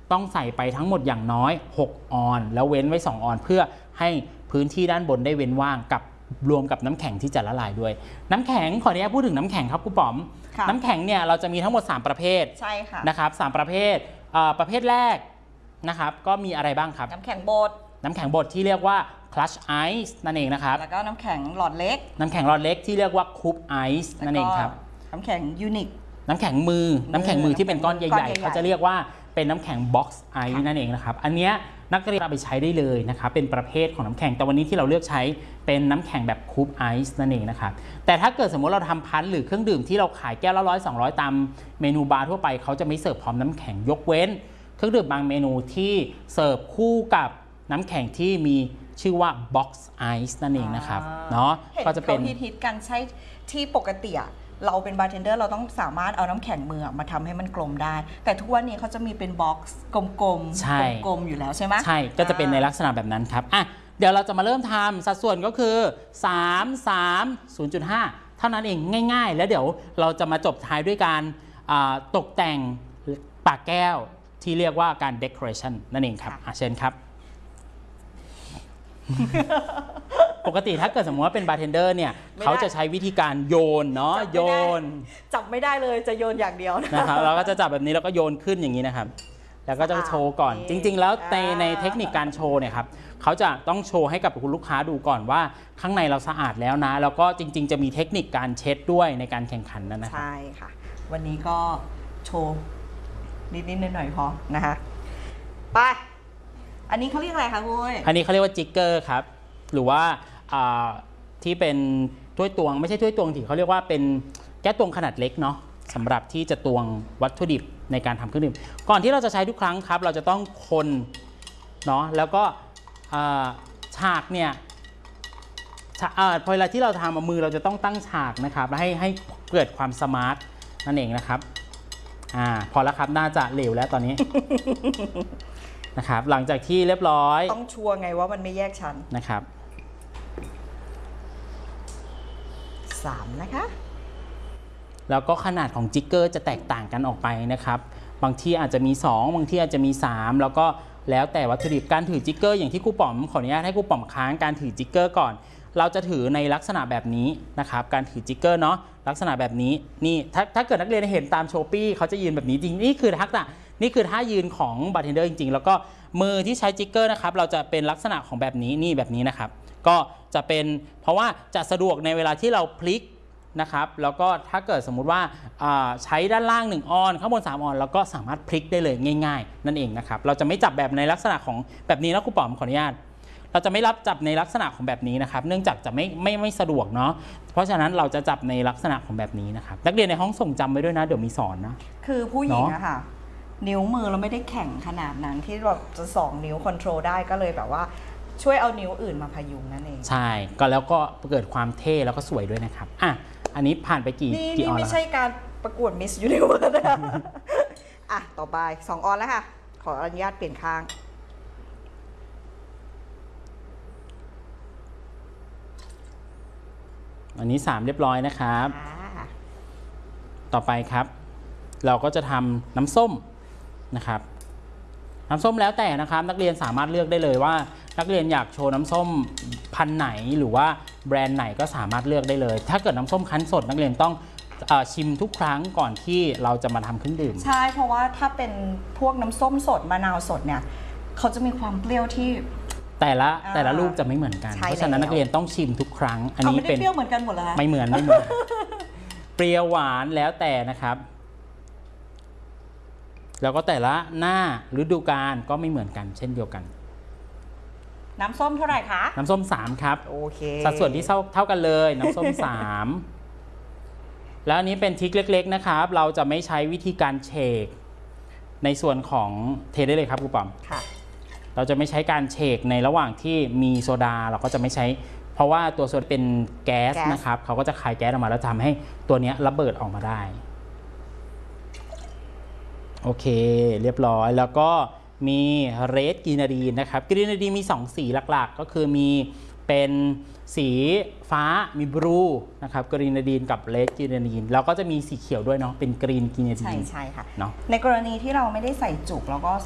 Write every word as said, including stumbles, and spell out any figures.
ต้องใส่ไปทั้งหมดอย่างน้อยหกออนแล้วเว้นไว้สองออนเพื่อให้พื้นที่ด้านบนได้เว้นว่างกับรวมกับน้ำแข็งที่จะละลายด้วยน้ำแข็งขออนุญาตพูดถึงน้ำแข็งครับครูป๋อมน้ำแข็งเนี่ยเราจะมีทั้งหมดสามประเภทใช่ค่ะนะครับสามประเภทประเภทแรกนะครับก็มีอะไรบ้างครับน้ำแข็งบดน้ำแข็งบดที่เรียกว่า Crush Ice นั่นเองนะครับแล้วก็น้ำแข็งหลอดเล็กน้ำแข็งหลอดเล็กที่เรียกว่า Cube Ice นั่นเองครับน้ำแข็งยูนิคน้ำแข็งมือน้ำแข็งมือที่เป็นก้อนใหญ่ๆเขาจะเรียกว่าเป็นน้ำแข็ง Box Ice นั่นเองนะครับอันนี้นักเรียนเอาไปใช้ได้เลยนะครับเป็นประเภทของน้ำแข็งแต่วันนี้ที่เราเลือกใช้เป็นน้ำแข็งแบบ Cube Ice นั่นเองนะครับแต่ถ้าเกิดสมมติเราทำพันหรือเครื่องดื่มที่เราขายแก้วละร้อยสองร้อยตามเมนูบาร์ทั่วไปเขาจะไม่เสิร์ฟพร้อมน้ำแข็งยกเว้นเครื่องดื่มบางเมนูที่เสิร์ฟคู่กับน้ำแข็งที่มีชื่อว่า Box Ice นั่นเองนะครับเนาะก็จะเป็นฮิตๆกันใช้ที่ปกติเราเป็นบาร์เทนเดอร์เราต้องสามารถเอาน้ำแข็งมือมาทำให้มันกลมได้แต่ทุกวันนี้เขาจะมีเป็นบ็อกซ์กลมๆกลมๆอยู่แล้วใช่ไหมใช่ก็จะเป็นในลักษณะแบบนั้นครับอ่ะเดี๋ยวเราจะมาเริ่มทำสัดส่วนก็คือสาม สาม ศูนย์จุดห้า เท่านั้นเองง่ายๆแล้วเดี๋ยวเราจะมาจบท้ายด้วยการตกแต่งปากแก้วที่เรียกว่าการ decoration นั่นเองครับเชิญครับปกติถ้าเกิดสมมติว่าเป็นบาร์เทนเดอร์เนี่ยเขาจะใช้วิธีการโยนเนาะโยนจับไม่ได้เลยจะโยนอย่างเดียวนะครับเราก็จะจับแบบนี้แล้วก็โยนขึ้นอย่างนี้นะครับแล้วก็จะโชว์ก่อนจริงๆแล้วในในเทคนิคการโชว์เนี่ยครับเขาจะต้องโชว์ให้กับคุณลูกค้าดูก่อนว่าข้างในเราสะอาดแล้วนะแล้วก็จริงๆจะมีเทคนิคการเช็ดด้วยในการแข่งขันนั่นนะใช่ค่ะวันนี้ก็โชว์นิดๆหน่อยๆพอนะคะไปอันนี้เขาเรียกอะไรคะคุณอันนี้เขาเรียกว่าจิกเกอร์ครับหรือว่าที่เป็นถ้วยตวงไม่ใช่ถ้วยตวงที่เขาเรียกว่าเป็นแก้วตวงขนาดเล็กเนาะสำหรับที่จะตวงวัตถุดิบในการทำเครื่องดื่มก่อนที่เราจะใช้ทุกครั้งครับเราจะต้องคนเนาะแล้วก็ฉากเนี่ยพอเวลาที่เราทำเอามือเราจะต้องตั้งฉากนะครับและให้ให้เกิดความสมาร์ทนั่นเองนะครับอ่าพอแล้วครับน่าจะเหลวแล้วตอนนี้นะครับหลังจากที่เรียบร้อยต้องชัวร์ไงว่ามันไม่แยกชั้นนะครับสามนะคะแล้วก็ขนาดของจิกเกอร์จะแตกต่างกันออกไปนะครับบางที่อาจจะมีสองบางที่อาจจะมีสามแล้วก็แล้วแต่วัตถุดิบการถือจิกเกอร์อย่างที่ครูป๋อมขออนุญาตให้ครูป๋อมค้างการถือจิกเกอร์ก่อนเราจะถือในลักษณะแบบนี้นะครับการถือจิกเกอร์เนาะลักษณะแบบนี้นี่ถ้าถ้าเกิดนักเรียนเห็นตามโชปี้เขาจะยืนแบบนี้จริงนี่คือทักษะนี่คือท่ายืนของบาร์เทนเดอร์จริงๆแล้วก็มือที่ใช้จิกเกอร์นะครับเราจะเป็นลักษณะของแบบนี้นี่แบบนี้นะครับก็จะเป็นเพราะว่าจะสะดวกในเวลาที่เราพลิกนะครับแล้วก็ถ้าเกิดสมมุติว่าใช้ด้านล่างหนึ่งออนข้างบนสามออนแล้วก็สามารถพลิกได้เลยง่ายๆนั่นเองนะครับเราจะไม่จับแบบในลักษณะของแบบนี้นะครูป๋อมขออนุญาตเราจะไม่รับจับในลักษณะของแบบนี้นะครับเนื่องจากจะไม่ไม่ไม่สะดวกเนาะเพราะฉะนั้นเราจะจับในลักษณะของแบบนี้นะครับนักเรียนในห้องส่งจำไว้ด้วยนะเดี๋ยวมีสอนนะคือผู้หญิงอะค่ะนิ้วมือเราไม่ได้แข็งขนาดนั้นที่เราจะสองนิ้วคอนโทรลได้ก็เลยแบบว่าช่วยเอานิ้วอื่นมาพยุงนั่นเองใช่ก็แล้วก็เกิดความเท่แล้วก็สวยด้วยนะครับอ่ะอันนี้ผ่านไปกี่กี่ออนแล้วนี่ไม่ใช่การประกวดมิสยูนิเวิร์สนะอ่ะต่อไปสองออนแล้วค่ะขออนุญาตเปลี่ยนข้างอันนี้สามเรียบร้อยนะครับต่อไปครับเราก็จะทำน้ำส้มนะครับน้ำส้มแล้วแต่นะครับนักเรียนสามารถเลือกได้เลยว่านักเรียนอยากโชว์น้ำส้มพันธุ์ไหนหรือว่าแบรนด์ไหนก็สามารถเลือกได้เลยถ้าเกิดน้ำส้มคั้นสดนักเรียนต้องชิมทุกครั้งก่อนที่เราจะมาทำเครื่องดื่มใช่เพราะว่าถ้าเป็นพวกน้ำส้มสดมะนาวสดเนี่ยเขาจะมีความเปรี้ยวที่แต่ละแต่ละลูกจะไม่เหมือนกันเพราะฉะนั้นนักเรียนต้องชิมทุกครั้งอันนี้เป็นเปรี้ยวเหมือนกันหมดเลยไม่เหมือนไม่เหมือนเปรี้ยวหวานแล้วแต่นะครับแล้วก็แต่ละหน้าฤดูกาลก็ไม่เหมือนกันเช่นเดียวกันน้ำส้มเท่าไหร่คะน้ำส้มสามครับโอเคสัดส่วนที่เท่าเท่ากันเลยน้ำส้มสามแล้วอันนี้เป็นทริคเล็กๆนะครับเราจะไม่ใช้วิธีการเชคในส่วนของเทได้เลยครับครูป๋อมค่ะเราจะไม่ใช้การเชคในระหว่างที่มีโซดาเราก็จะไม่ใช้เพราะว่าตัวโซดาเป็นแก๊สนะครับเขาก็จะคายแก๊สออกมาแล้วทำให้ตัวนี้ระเบิดออกมาได้โอเคเรียบร้อยแล้วก็มีเรดกรีนาดีนนะครับกรีนาดีนมีสองสีหลักๆก็คือมีเป็นสีฟ้ามีบลูนะครับกรีนาดีนกับเรดกรีนาดีนแล้วก็จะมีสีเขียวด้วยเนาะเป็นกรีนกรีนาดีนใช่ใช่ค่ะเนาะในกรณีที่เราไม่ได้ใส่จุกแล้วก็